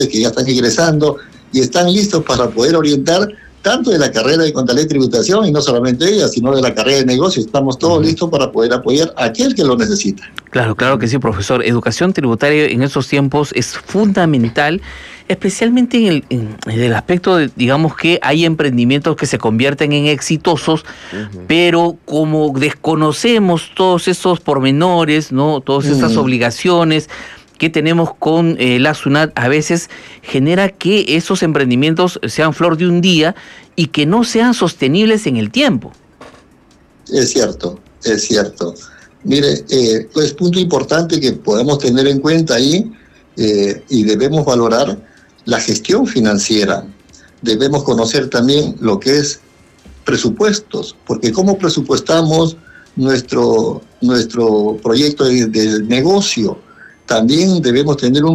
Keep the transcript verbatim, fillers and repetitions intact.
que ya están ingresando y están listos para poder orientar tanto de la carrera de Contabilidad y Tributación, y no solamente ella, sino de la carrera de negocios. Estamos todos uh-huh. listos para poder apoyar a aquel que lo necesita. Claro, claro que sí, profesor. Educación tributaria en estos tiempos es fundamental, especialmente en el, en, en el aspecto de, digamos, que hay emprendimientos que se convierten en exitosos, uh-huh. pero como desconocemos todos esos pormenores, ¿no? Todas uh-huh. estas obligaciones que tenemos con eh, la SUNAT, a veces genera que esos emprendimientos sean flor de un día y que no sean sostenibles en el tiempo. Es cierto, es cierto. Mire, eh, es punto importante que podemos tener en cuenta ahí eh, y debemos valorar la gestión financiera. Debemos conocer también lo que es presupuestos, porque cómo presupuestamos nuestro, nuestro proyecto de, de negocio. También debemos tener un